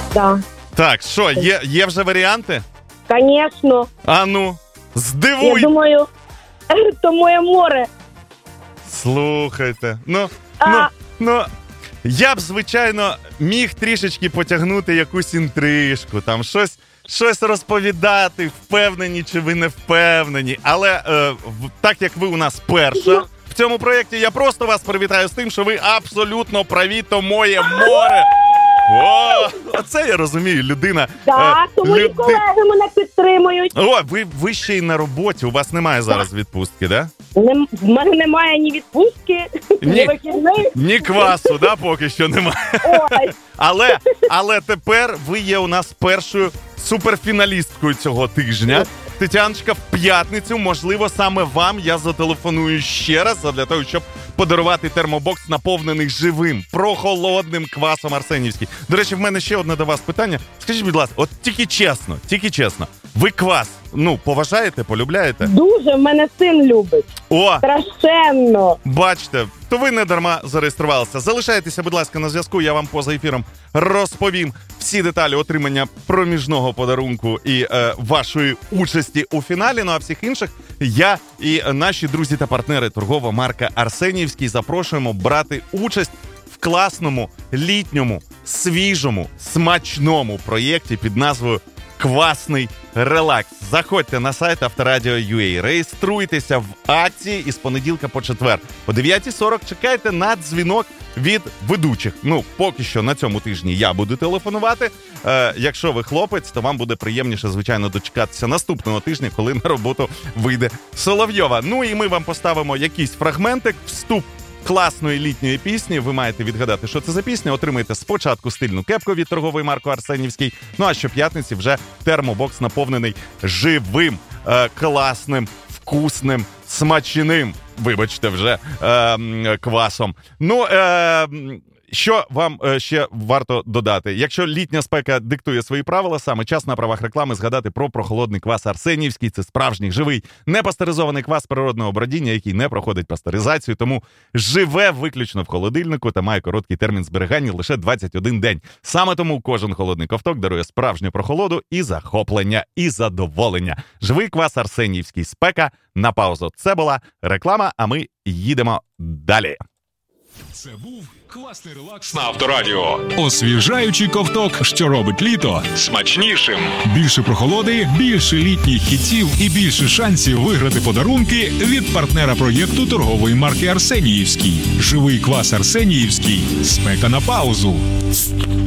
Да. Так, що, є вже варіанти? Конечно. А ну, здивуй! Я думаю, то моє море. Слухайте, ну, я б, звичайно, міг трішечки потягнути якусь інтрижку, там щось розповідати, впевнені чи ви не впевнені. Але так як ви у нас перша в цьому проєкті, я просто вас привітаю з тим, що ви абсолютно праві, то моє море. О, оце я розумію, людина. Так, тому і колеги мене підтримують. О, ви ще й на роботі, у вас немає зараз відпустки, да? В мене немає ні відпустки, ні вихідних. Ні квасу, да, поки що немає. Ой. Але тепер ви є у нас першою суперфіналісткою цього тижня. Тетяночка, в п'ятницю, можливо, саме вам я зателефоную ще раз, для того, щоб подарувати термобокс, наповнений живим, прохолодним квасом арсенівський. До речі, в мене ще одне до вас питання. Скажіть, будь ласка, от тільки чесно, ви квас, поважаєте, полюбляєте? Дуже, в мене син любить. О! Страшенно. Бачите, то ви не дарма зареєструвалися. Залишайтеся, будь ласка, на зв'язку, я вам поза ефіром розповім всі деталі отримання проміжного подарунку і вашої участі у фіналі. Ну а всіх інших я і наші друзі та партнери торгова марка Арсенівський запрошуємо брати участь в класному, літньому, свіжому, смачному проєкті під назвою «Квасний релакс». Заходьте на сайт Авторадіо.ua, реєструйтеся в акції із понеділка по четвер. О 9:40 чекайте на дзвінок від ведучих. Поки що на цьому тижні я буду телефонувати. Якщо ви хлопець, то вам буде приємніше, звичайно, дочекатися наступного тижня, коли на роботу вийде Соловйова. І ми вам поставимо якийсь фрагментик, вступ класної літньої пісні. Ви маєте відгадати, що це за пісня. Отримайте спочатку стильну кепку від торгової марки Арсенівський. А щоп'ятниці вже термобокс наповнений живим, класним, вкусним, смачним, вибачте, вже квасом. Що вам ще варто додати? Якщо літня спека диктує свої правила, саме час на правах реклами згадати про прохолодний квас Арсенівський. Це справжній, живий, непастеризований квас природного бродіння, який не проходить пастеризацію, тому живе виключно в холодильнику та має короткий термін зберігання лише 21 день. Саме тому кожен холодний ковток дарує справжню прохолоду і захоплення, і задоволення. Живий квас Арсенівський. Спека на паузу. Це була реклама, а ми їдемо далі. Це був класний релакс на Авторадіо. Освіжаючий ковток, що робить літо смачнішим. Більше прохолоди, більше літніх хітів і більше шансів виграти подарунки від партнера проєкту торгової марки Арсенівський. Живий квас Арсенівський. Спека на паузу.